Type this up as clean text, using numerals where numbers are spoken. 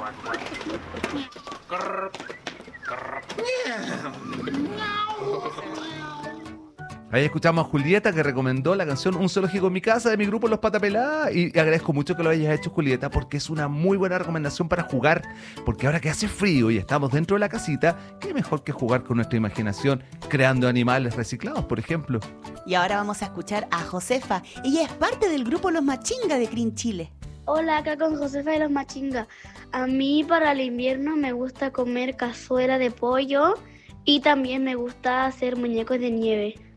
Ahí escuchamos a Julieta, que recomendó la canción Un zoológico en mi casa, de mi grupo Los Patapelá, y agradezco mucho que lo hayas hecho, Julieta, porque es una muy buena recomendación para jugar, porque ahora que hace frío y estamos dentro de la casita, qué mejor que jugar con nuestra imaginación creando animales reciclados, por ejemplo. Y ahora vamos a escuchar a Josefa. Ella es parte del grupo Los Machinga de Green Chile. Hola, acá con Josefa de los Machinga. A mí para el invierno me gusta comer cazuela de pollo y también me gusta hacer muñecos de nieve.